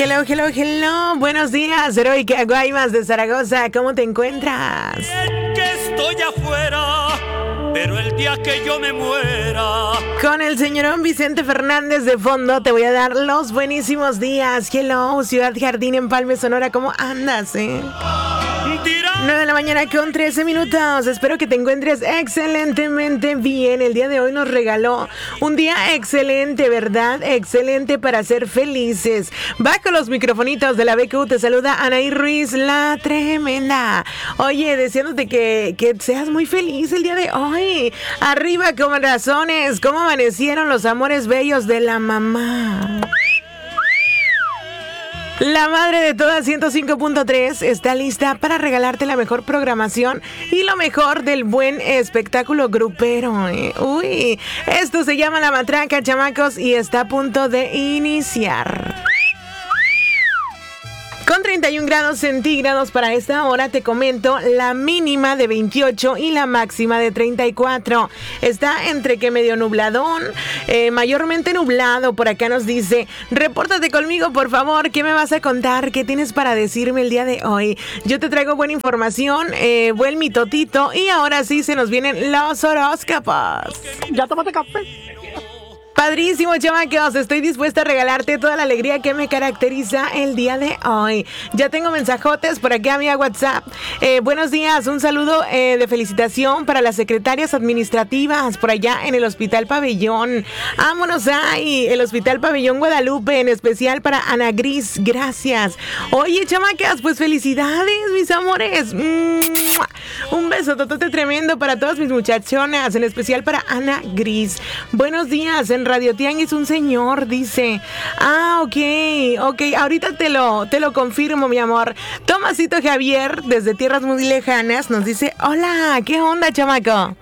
Hello, hello, hello. Buenos días, Heroica Guaymas de Zaragoza. ¿Cómo te encuentras? Que estoy afuera, pero el día que yo me muera. Con el señorón Vicente Fernández de fondo te voy a dar los buenísimos días. Hello, Ciudad Jardín en Palme, Sonora. ¿Cómo andas, 9 de la mañana con 13 minutos. Espero que te encuentres excelentemente bien. El día de hoy nos regaló un día excelente, ¿verdad? Excelente para ser felices. Bajo los microfonitos de la BQ te saluda Anaí Ruiz, la tremenda. Oye, deseándote que seas muy feliz el día de hoy. Arriba corazones. ¿Cómo amanecieron los amores bellos de la mamá? La madre de todas 105.3 está lista para regalarte la mejor programación y lo mejor del buen espectáculo grupero. Uy, esto se llama La Matraca, chamacos, y está a punto de iniciar. Con 31 grados centígrados para esta hora, te comento, la mínima de 28 y la máxima de 34. Está entre que medio nubladón, mayormente nublado. Por acá nos dice, repórtate conmigo, por favor. ¿Qué me vas a contar? ¿Qué tienes para decirme el día de hoy? Yo te traigo buena información, buen mitotito, y ahora sí se nos vienen los horóscopos. ¿Ya tomaste café? Padrísimo, chamacos, estoy dispuesta a regalarte toda la alegría que me caracteriza el día de hoy. Ya tengo mensajotes por aquí a mi WhatsApp. Buenos días, un saludo de felicitación para las secretarias administrativas por allá en el Hospital Pabellón. Vámonos ahí, el Hospital Pabellón Guadalupe, en especial para Ana Gris, gracias. Oye, chamacas, pues felicidades, mis amores. Un beso totote tremendo para todas mis muchachonas, en especial para Ana Gris. Buenos días, en Radio Tianguis un señor dice, ok, ahorita te lo confirmo, mi amor. Tomasito Javier, desde tierras muy lejanas, nos dice, hola, ¿qué onda, chamaco?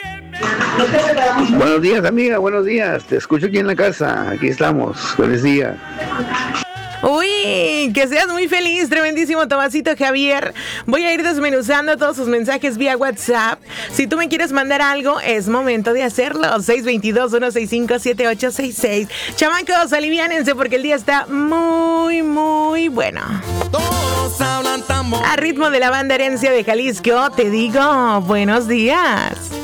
Buenos días, amiga, buenos días. Te escucho aquí en la casa, aquí estamos, feliz día. Uy, que seas muy feliz, tremendísimo Tomasito Javier. Voy a ir desmenuzando todos sus mensajes vía WhatsApp. Si tú me quieres mandar algo, es momento de hacerlo. 622-165-7866. Chamacos, aliviánense porque el día está muy, muy bueno. Todos hablan tan A ritmo de la banda Herencia de Jalisco, te digo, buenos días.